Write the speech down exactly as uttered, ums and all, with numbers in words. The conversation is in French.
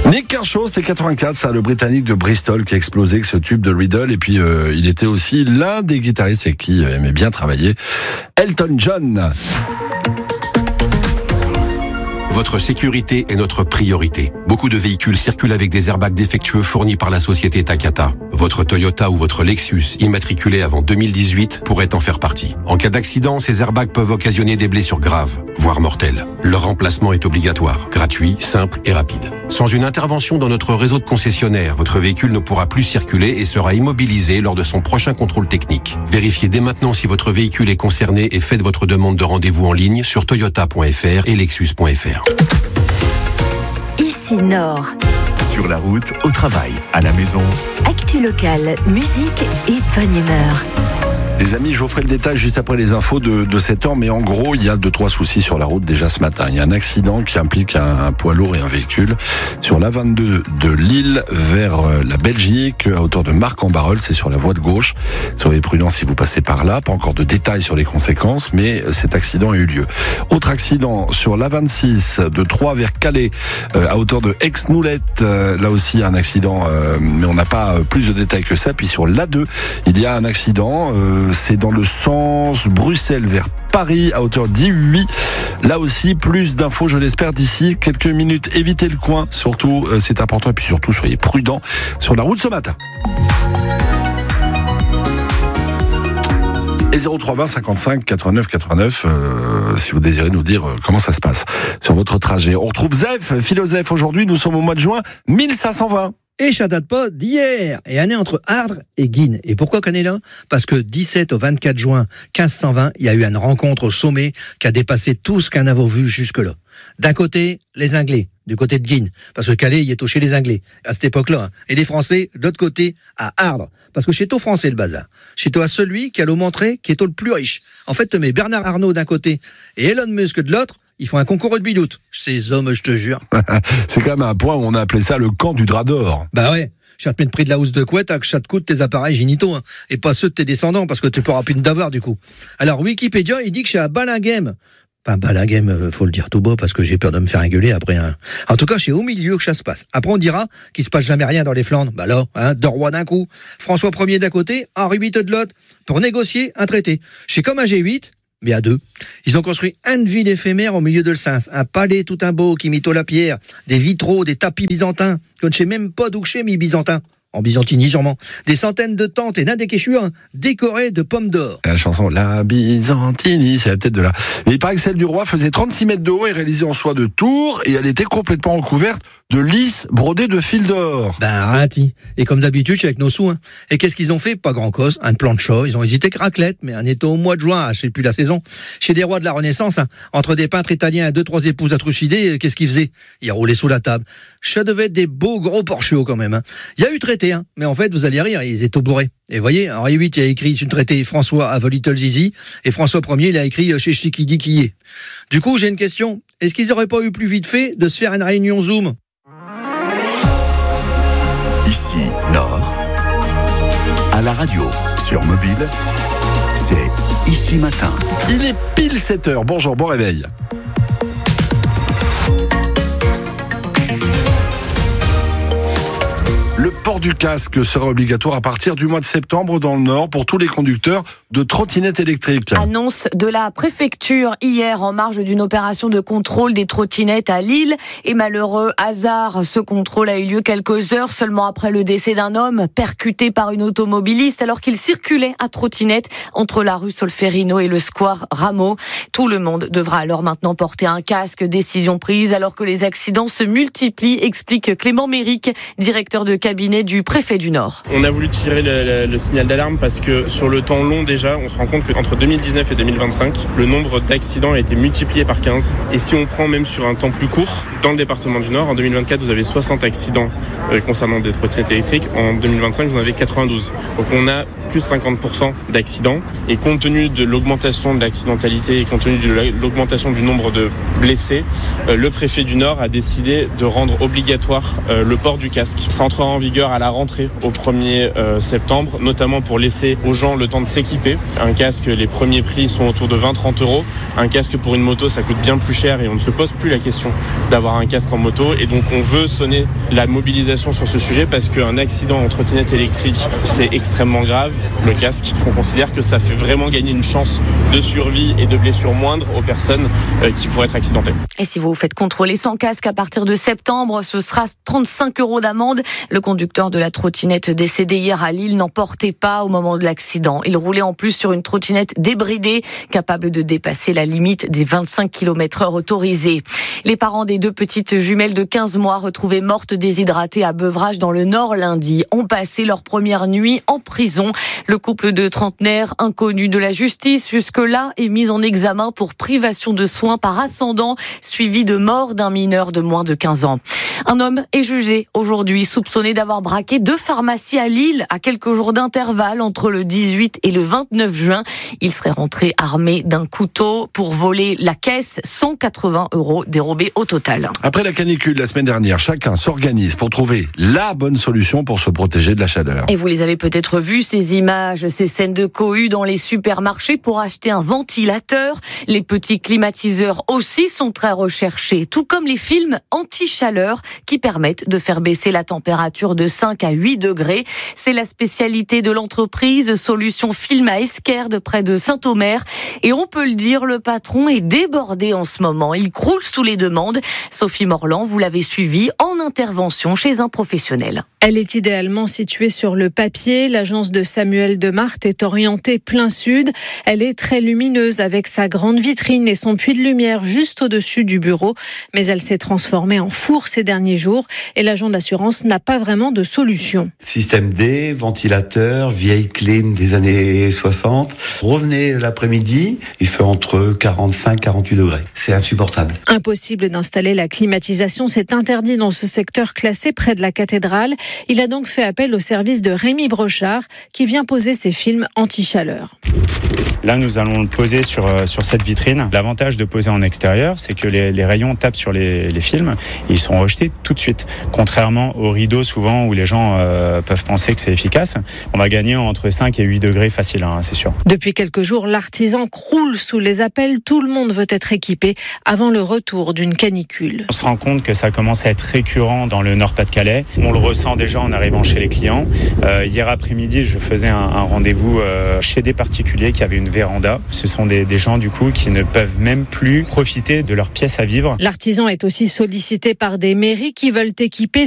Nick Kershaw, c'était quatre-vingt-quatre, ça, le Britannique de Bristol qui a explosé avec ce tube de Riddle. Et puis, euh, il était aussi l'un des guitaristes avec qui aimait bien travailler, Elton John. Votre sécurité est notre priorité. Beaucoup de véhicules circulent avec des airbags défectueux fournis par la société Takata. Votre Toyota ou votre Lexus, immatriculé avant deux mille dix-huit, pourrait en faire partie. En cas d'accident, ces airbags peuvent occasionner des blessures graves, voire mortelles. Leur remplacement est obligatoire, gratuit, simple et rapide. Sans une intervention dans notre réseau de concessionnaires, votre véhicule ne pourra plus circuler et sera immobilisé lors de son prochain contrôle technique. Vérifiez dès maintenant si votre véhicule est concerné et faites votre demande de rendez-vous en ligne sur toyota point f r et lexus point f r. Ici Nord. Sur la route, au travail, à la maison. Actu locale, musique et bonne humeur. Les amis, je vous ferai le détail juste après les infos de, de sept heures, mais en gros, il y a deux, trois soucis sur la route déjà ce matin. Il y a un accident qui implique un, un poids lourd et un véhicule sur l'A vingt-deux de Lille vers la Belgique, à hauteur de Marc-en-Barœul, c'est sur la voie de gauche. Soyez prudents si vous passez par là, pas encore de détails sur les conséquences, mais cet accident a eu lieu. Autre accident sur l'A vingt-six de Troyes vers Calais, euh, à hauteur de Aix-Noulette, euh, là aussi un accident, euh, mais on n'a pas plus de détails que ça. Puis sur l'A deux, il y a un accident, euh, c'est dans le sens Bruxelles vers Paris à hauteur d'I huit. Là aussi, plus d'infos, je l'espère, d'ici quelques minutes. Évitez le coin, surtout, c'est important. Et puis surtout, soyez prudents sur la route ce matin. Et zéro trois vingt cinquante-cinq quatre-vingt-neuf quatre-vingt-neuf, euh, si vous désirez nous dire euh, comment ça se passe sur votre trajet. On retrouve Zef, Philosophe aujourd'hui. Nous sommes au mois de juin mille cinq cent vingt. Et ça date pas d'hier, et année entre Ardres et Guînes. Et pourquoi qu'on est là ? Parce que dix-sept au vingt-quatre juin quinze cent vingt, il y a eu une rencontre au sommet qui a dépassé tout ce qu'on avait vu jusque-là. D'un côté, les Anglais, du côté de Guînes, parce que Calais, il est au chez les Anglais, à cette époque-là. Hein. Et les Français, de l'autre côté, à Ardres, parce que chez toi français le bazar. Chez toi celui qui a l'eau montré, qui est le plus riche. En fait, tu mets Bernard Arnault d'un côté et Elon Musk de l'autre. Ils font un concours de bidoute. Ces hommes, je te jure. C'est quand même un point où on a appelé ça le camp du drap d'or. Bah ouais. Ça te met le prix de la housse de couette à que ça te coûte tes appareils génitaux, hein, et pas ceux de tes descendants, parce que tu pourras plus d'avoir du coup. Alors Wikipédia, il dit que c'est à Balinghem. Enfin, Balinghem, euh, faut le dire tout bas, parce que j'ai peur de me faire engueuler après. Hein. En tout cas, c'est au milieu que ça se passe. Après, on dira qu'il se passe jamais rien dans les Flandres. Bah là, hein, deux rois d'un coup. François Ier d'un côté, Henri huit de l'autre, pour négocier un traité. C'est comme un G huit, mais à deux. Ils ont construit une ville éphémère au milieu de l'Sens, un palais tout un beau qui mito la pierre, des vitraux, des tapis byzantins, que je ne sais même pas d'où chez mis byzantin. En Byzantini sûrement. Des centaines de tentes et d'un des quéchuas décorés de pommes d'or. La chanson La Byzantini, c'est la tête de là. Mais il paraît que celle du roi faisait trente-six mètres de haut et réalisée en soie de Tours, et elle était complètement recouverte de lys brodés de fil d'or. Ben arrêtez. Et comme d'habitude, c'est avec nos sous. Hein. Et qu'est-ce qu'ils ont fait ? Pas grand cause. Un plan de chat. Ils ont hésité que raclette, mais on était au mois de juin, je sais plus la saison. Chez des rois de la Renaissance, hein, entre des peintres italiens et deux, trois épouses à trucider, qu'est-ce qu'ils faisaient ? Ils roulaient sous la table. Ça devait être des beaux gros porchots quand même. Hein. Il y a eu traité, hein, mais en fait, vous allez rire, ils étaient au bourré. Et vous voyez, Henri huit il a écrit sur une traité François à Little Zizi, et François Ier il a écrit chez Chikidi qui est. Du coup, j'ai une question. Est-ce qu'ils auraient pas eu plus vite fait de se faire une réunion Zoom ? Ici, Nord, à la radio, sur mobile, c'est Ici Matin. Il est pile sept heures. Bonjour, bon réveil. Le port du casque sera obligatoire à partir du mois de septembre dans le Nord pour tous les conducteurs de trottinettes électriques. Annonce de la préfecture hier en marge d'une opération de contrôle des trottinettes à Lille. Et malheureux hasard, ce contrôle a eu lieu quelques heures seulement après le décès d'un homme percuté par une automobiliste alors qu'il circulait à trottinette entre la rue Solferino et le square Rameau. Tout le monde devra alors maintenant porter un casque, décision prise alors que les accidents se multiplient, explique Clément Méric, directeur de cabinet du préfet du Nord. On a voulu tirer le, le, le signal d'alarme parce que sur le temps long déjà, on se rend compte qu'entre deux mille dix-neuf et deux mille vingt-cinq, le nombre d'accidents a été multiplié par quinze. Et si on prend même sur un temps plus court, dans le département du Nord, en deux mille vingt-quatre, vous avez soixante accidents euh, concernant des trottinettes électriques. En deux mille vingt-cinq, vous en avez quatre-vingt-douze. Donc on a plus cinquante pour cent d'accidents. Et compte tenu de l'augmentation de l'accidentalité et compte tenu de l'augmentation du nombre de blessés, euh, le préfet du Nord a décidé de rendre obligatoire euh, le port du casque. Ça entrera en vigueur à la rentrée au premier septembre, notamment pour laisser aux gens le temps de s'équiper. Un casque, les premiers prix sont autour de vingt à trente euros. Un casque pour une moto, ça coûte bien plus cher et on ne se pose plus la question d'avoir un casque en moto. Et donc on veut sonner la mobilisation sur ce sujet parce qu'un accident en trottinette électrique, c'est extrêmement grave. Le casque, on considère que ça fait vraiment gagner une chance de survie et de blessures moindres aux personnes qui pourraient être accidentées. Et si vous vous faites contrôler sans casque à partir de septembre, ce sera trente-cinq euros d'amende. Le conducteur de la trottinette décédé hier à Lille n'en portait pas au moment de l'accident. Il roulait en plus sur une trottinette débridée, capable de dépasser la limite des vingt-cinq kilomètres heure autorisée. Les parents des deux petites jumelles de quinze mois retrouvées mortes déshydratées à Beuvrages dans le Nord lundi ont passé leur première nuit en prison. Le couple de trentenaires, inconnu de la justice jusque-là, est mis en examen pour privation de soins par ascendant, suivi de mort d'un mineur de moins de quinze ans. Un homme est jugé aujourd'hui, soupçonné d'avoir braqué deux pharmacies à Lille à quelques jours d'intervalle entre le dix-huit et le vingt-neuf juin. Il serait rentré armé d'un couteau pour voler la caisse, cent quatre-vingts euros dérobés au total. Après la canicule la semaine dernière, chacun s'organise pour trouver la bonne solution pour se protéger de la chaleur. Et vous les avez peut-être vues, ces images, ces scènes de cohue dans les supermarchés pour acheter un ventilateur. Les petits climatiseurs aussi sont très recherchés, tout comme les films anti-chaleur qui permettent de faire baisser la température de cinq à huit degrés. C'est la spécialité de l'entreprise Solutions Film à Esquerdes, près de Saint-Omer. Et on peut le dire, le patron est débordé en ce moment. Il croule sous les demandes. Sophie Morland, vous l'avez suivie en intervention chez un professionnel. Elle est idéalement située sur le papier. L'agence de Samuel Demarthe est orientée plein sud. Elle est très lumineuse avec sa grande vitrine et son puits de lumière juste au-dessus du bureau. Mais elle s'est transformée en four ces derniers jours et l'agent d'assurance n'a pas vraiment de solution. Système D, ventilateur, vieille clim des années soixante. Revenez l'après-midi, il fait entre quarante-cinq et quarante-huit degrés. C'est insupportable. Impossible d'installer la climatisation, c'est interdit dans ce secteur classé près de la cathédrale. Il a donc fait appel au service de Rémi Brochard qui vient poser ses films anti-chaleur. Là, nous allons le poser sur, sur cette vitrine. L'avantage de poser en extérieur, c'est que les, les rayons tapent sur les, les films et ils sont rejetés tout de suite. Contrairement aux rideaux, souvent, où les gens euh, peuvent penser que c'est efficace, on va gagner entre cinq et huit degrés facile, hein, c'est sûr. Depuis quelques jours, l'artisan croule sous les appels. Tout le monde veut être équipé avant le retour d'une canicule. On se rend compte que ça commence à être récurrent dans le Nord-Pas-de-Calais. On le ressent déjà en arrivant chez les clients. Euh, hier après-midi, je faisais un, un rendez-vous euh, chez des particuliers qui avaient une véranda. Ce sont des, des gens du coup qui ne peuvent même plus profiter de leur pièce à vivre. L'artisan est aussi sollicité par des mairies qui veulent équiper